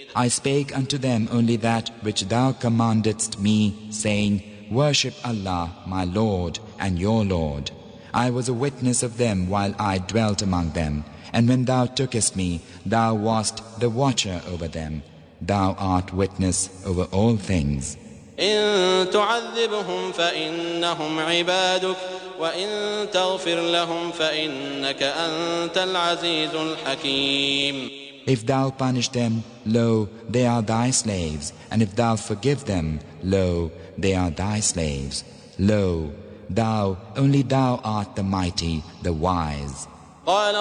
I spake unto them only that which thou commandedst me, saying, Worship Allah, my Lord and your Lord. I was a witness of them while I dwelt among them, and when thou tookest me, thou wast the watcher over them. Thou art witness over all things. إن تعذبهم فإنهم عبادك وإن تغفر لهم فإنك أنت العزيز الحكيم. If thou punish them, lo, they are thy slaves, and if thou forgive them, lo, they are thy slaves. Lo, thou, only thou art the mighty, the wise.